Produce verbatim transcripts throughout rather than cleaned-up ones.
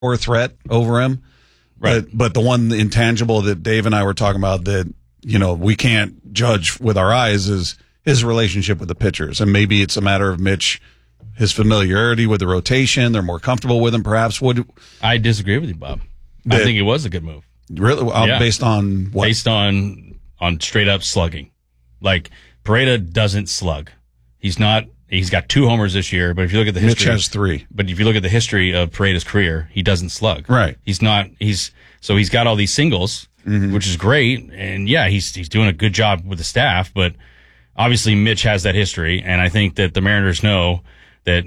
power threat over him. Right. But, but the one intangible that Dave and I were talking about that, you know, we can't judge with our eyes is his relationship with the pitchers. And maybe it's a matter of Mitch, his familiarity with the rotation. They're more comfortable with him, perhaps. Would I disagree with you, Bob. I think it was a good move. Really? Uh, Yeah. Based on what? Based on on straight up slugging. Like, Pareda doesn't slug. He's not. He's got two homers this year, but if you look at the history, Mitch has three. But if you look at the history of Pareda's career, he doesn't slug. Right. He's not. He's so he's got all these singles, Mm-hmm. which is great, and yeah, he's he's doing a good job with the staff. But obviously, Mitch has that history, and I think that the Mariners know that.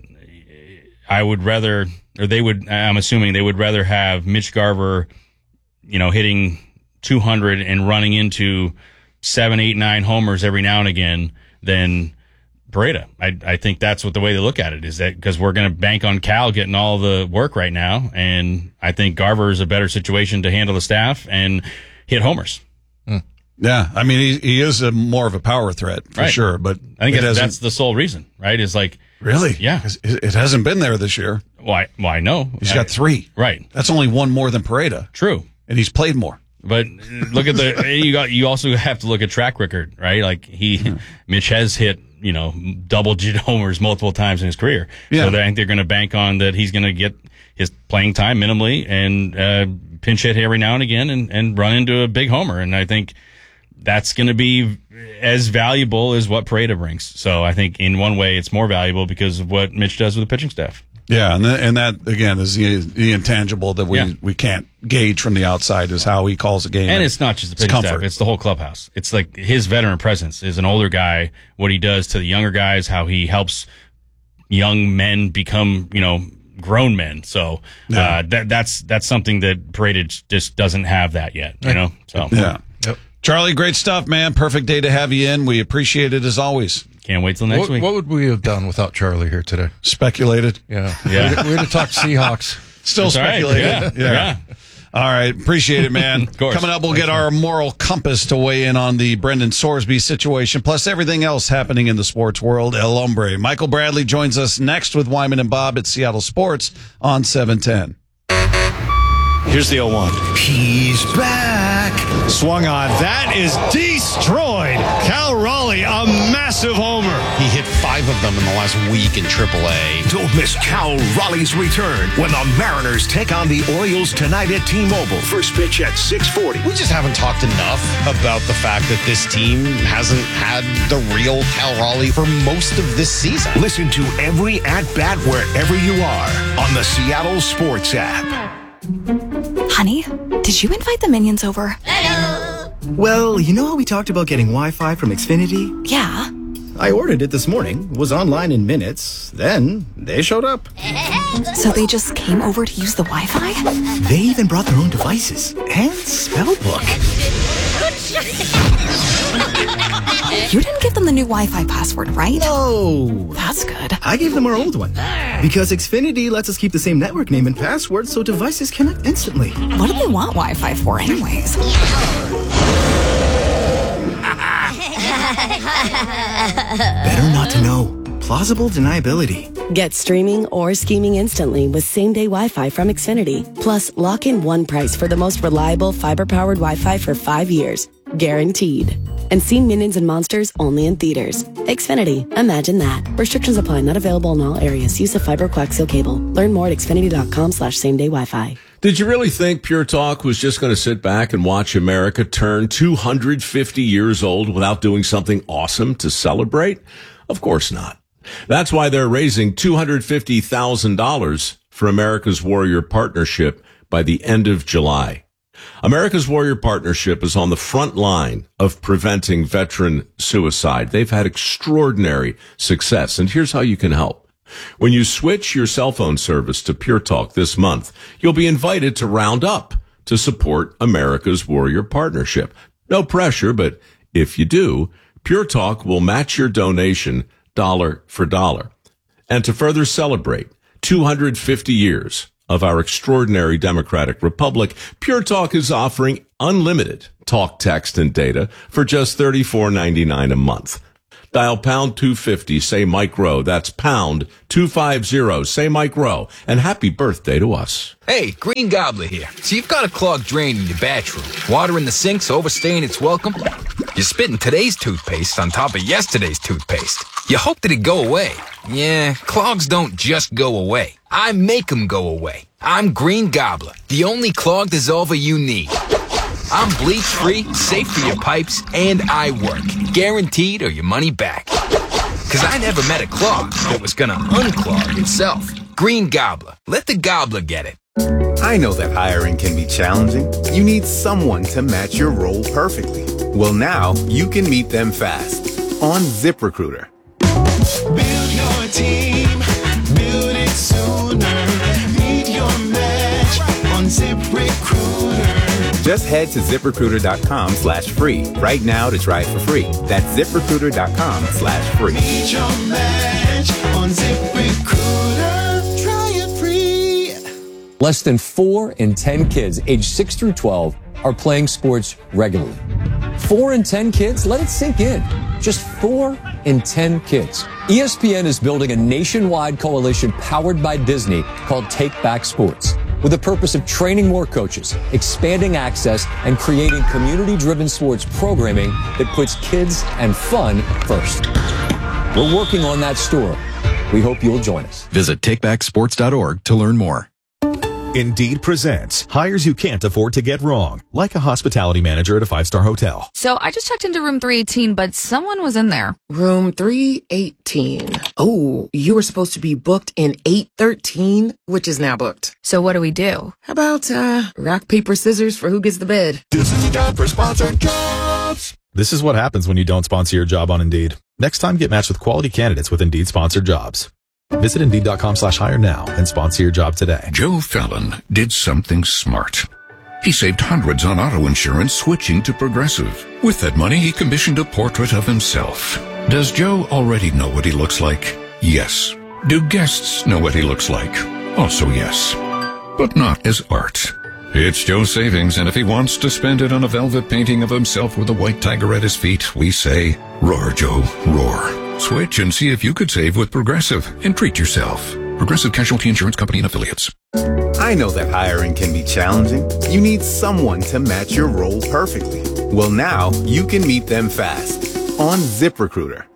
I would rather, or they would. I'm assuming they would rather have Mitch Garver, you know, hitting two hundred and running into seven, eight, nine homers every now and again than Pareda. I, I think that's what the way they look at it is that because we're going to bank on Cal getting all the work right now. And I think Garver is a better situation to handle the staff and hit homers. Yeah. I mean, he, he is a more of a power threat for Right. sure, but I think it that's, hasn't- that's the sole reason, right? Is like, really? Yeah. 'Cause It, it hasn't been there this year. why, why no? He's got three. Right. That's only one more than Pareda, True. and he's played more. But look at the, you got, you also have to look at track record, right? Like he, mm-hmm. Mitch has hit, you know, double digit homers multiple times in his career. Yeah. So I think they're going to bank on that he's going to get his playing time minimally and, uh, pinch hit every now and again and, and run into a big homer. And I think that's going to be as valuable as what Pareda brings. So I think in one way it's more valuable because of what Mitch does with the pitching staff. Yeah, and, th- and that, again, is the, the intangible that we, Yeah. we can't gauge from the outside is how he calls a game. And it's not just the It's pitching staff; comfort. it's the whole clubhouse. It's like his veteran presence is an older guy. What he does to the younger guys, how he helps young men become, you know, grown men. So Yeah. uh, that that's that's something that Pareda just doesn't have that yet. You know, so Yeah. Yep. Charlie, great stuff, man. Perfect day to have you in. We appreciate it as always. can't wait till next What, week. what would we have done without Charlie here today? Speculated. Yeah. Yeah. We'd, we'd have talked Seahawks. Still That's all right. speculated. Yeah. Yeah. All right. Appreciate it, man. Of course. Coming up, we'll get our moral compass to weigh in on the Brendan Sorsby situation, plus everything else happening in the sports world. El Hombre. Michael Bradley joins us next with Wyman and Bob at Seattle Sports on seven ten. Here's the oh one. He's back. Swung on. That is destroyed. Cal Raleigh, a massive homer. He hit five of them in the last week in triple A. Don't miss Cal Raleigh's return when the Mariners take on the Orioles tonight at T-Mobile. First pitch at six forty. We just haven't talked enough about the fact that this team hasn't had the real Cal Raleigh for most of this season. Listen to every at-bat wherever you are on the Seattle Sports app. Honey, did you invite the minions over? Well, you know how we talked about getting Wi-Fi from Xfinity? Yeah. I ordered it this morning, was online in minutes, then they showed up. So they just came over to use the Wi-Fi? They even brought their own devices and spell book. You didn't give them the new Wi-Fi password, right? No. That's good. I gave them our old one. Because Xfinity lets us keep the same network name and password so devices connect instantly. What do they want Wi-Fi for anyways? Better not to know. Plausible deniability. Get streaming or scheming instantly with same-day Wi-Fi from Xfinity. Plus, lock in one price for the most reliable fiber-powered Wi-Fi for five years. Guaranteed. And see Minions and Monsters only in theaters. Xfinity. Imagine that. Restrictions apply. Not available in all areas. Use of fiber coaxial cable. Learn more at xfinity.com slash same-day Wi-Fi. Did you really think Pure Talk was just going to sit back and watch America turn two hundred fifty years old without doing something awesome to celebrate? Of course not. That's why they're raising two hundred fifty thousand dollars for America's Warrior Partnership by the end of July. America's Warrior Partnership is on the front line of preventing veteran suicide. They've had extraordinary success, and here's how you can help. When you switch your cell phone service to Pure Talk this month, you'll be invited to round up to support America's Warrior Partnership. No pressure, but if you do, Pure Talk will match your donation dollar for dollar. And to further celebrate two hundred fifty years of our extraordinary democratic republic, Pure Talk is offering unlimited talk, text, and data for just thirty-four ninety-nine a month. Dial pound two fifty, say Mike Rowe. That's pound two fifty, say Mike Rowe. And happy birthday to us. Hey, Green Gobbler here. So you've got a clogged drain in your bathroom. Water in the sink's overstaying its welcome. You're spitting today's toothpaste on top of yesterday's toothpaste. You hope that it go away. Yeah, clogs don't just go away. I make them go away. I'm Green Gobbler, the only clog dissolver you need. I'm bleach-free, safe for your pipes, and I work. Guaranteed or your money back. Because I never met a clog that was going to unclog itself. Green Gobbler. Let the gobbler get it. I know that hiring can be challenging. You need someone to match your role perfectly. Well, now you can meet them fast on ZipRecruiter. Build your team. Build it sooner. Meet your match on ZipRecruiter. Just head to ZipRecruiter.com slash free right now to try it for free. That's ZipRecruiter.com slash free. Meet your match on ZipRecruiter. Try it free. Less than four in ten kids aged six through twelve are playing sports regularly. Four in ten kids? Let it sink in. Just four in ten kids. E S P N is building a nationwide coalition powered by Disney called Take Back Sports, with the purpose of training more coaches, expanding access, and creating community-driven sports programming that puts kids and fun first. We're working on that story. We hope you'll join us. Visit take back sports dot org to learn more. Indeed presents hires you can't afford to get wrong, like a hospitality manager at a five-star hotel. So I just checked into room three eighteen, but someone was in there. Room three eighteen. Oh, you were supposed to be booked in eight thirteen, which is now booked. So what do we do? How about, uh, rock, paper, scissors for who gets the bid? This is time for sponsored jobs. This is what happens when you don't sponsor your job on Indeed. Next time, get matched with quality candidates with Indeed sponsored jobs. Visit Indeed.com slash hire now and sponsor your job today. Joe Fallon did something smart. He saved hundreds on auto insurance switching to Progressive. With that money, he commissioned a portrait of himself. Does Joe already know what he looks like? Yes. Do guests know what he looks like? Also yes. But not as art. It's Joe's savings, and if he wants to spend it on a velvet painting of himself with a white tiger at his feet, we say, roar, Joe, roar. Switch and see if you could save with Progressive and treat yourself. Progressive Casualty Insurance Company and Affiliates. I know that hiring can be challenging. You need someone to match your role perfectly. Well, now you can meet them fast on ZipRecruiter.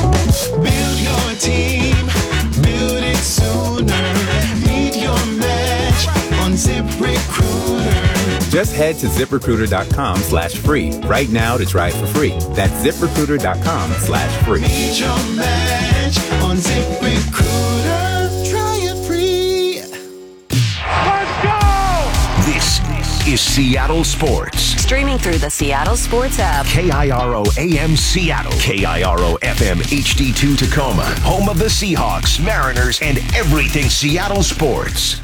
Build your team. Build it sooner. Meet your match on ZipRecruiter. Just head to ZipRecruiter.com slash free right now to try it for free. That's ZipRecruiter.com slash free. Meet your match on ZipRecruiter. Try it free. Let's go! This is Seattle Sports. Streaming through the Seattle Sports app. K I R O A M Seattle. K I R O F M H D two Tacoma. Home of the Seahawks, Mariners, and everything Seattle sports.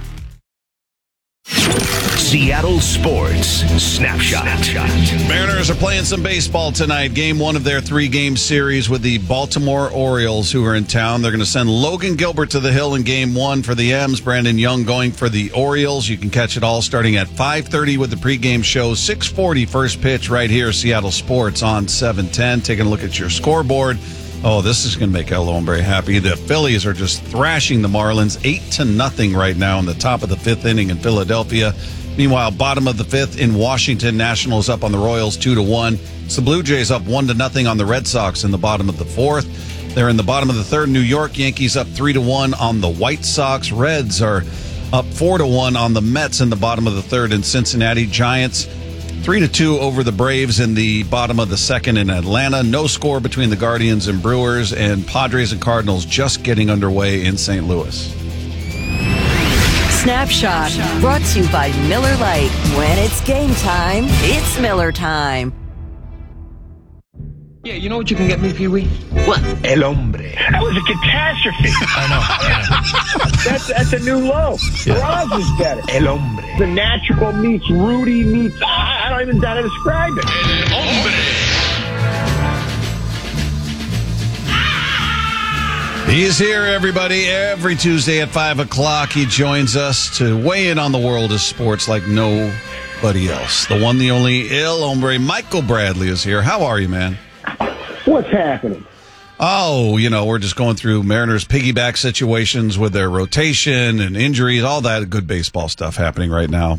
Seattle Sports Snapshot. Mariners are playing some baseball tonight. Game one of their three-game series with the Baltimore Orioles, who are in town. They're going to send Logan Gilbert to the hill in game one for the M's. Brandon Young going for the Orioles. You can catch it all starting at five thirty with the pregame show. six forty first pitch right here, Seattle Sports on seven ten. Taking a look at your scoreboard. Oh, this is going to make El Hombre happy. The Phillies are just thrashing the Marlins eight to nothing right now in the top of the fifth inning in Philadelphia. Meanwhile, bottom of the fifth in Washington, Nationals up on the Royals two to one. It's the Blue Jays up one to nothing on the Red Sox in the bottom of the fourth. They're in the bottom of the third. New York Yankees up three to one on the White Sox. Reds are up four to one on the Mets in the bottom of the third. And Cincinnati Giants three to two over the Braves in the bottom of the second in Atlanta. No score between the Guardians and Brewers, and Padres and Cardinals just getting underway in Saint Louis. Snapshot, brought to you by Miller Lite. When it's game time, it's Miller time. Yeah, you know what you can get me, Pee-wee? What? El Hombre. That was a catastrophe. I know. I know. that's that's a new low. Yeah. Roz is better. El Hombre. The natural meets Rudy meets. Ah, I don't even know how to describe it. El Hombre. He's here, everybody, every Tuesday at five o'clock. He joins us to weigh in on the world of sports like nobody else. The one, the only, El Hombre, Michael Bradley is here. How are you, man? What's happening? oh, you know, we're just going through Mariners piggyback situations with their rotation and injuries, all that good baseball stuff happening right now.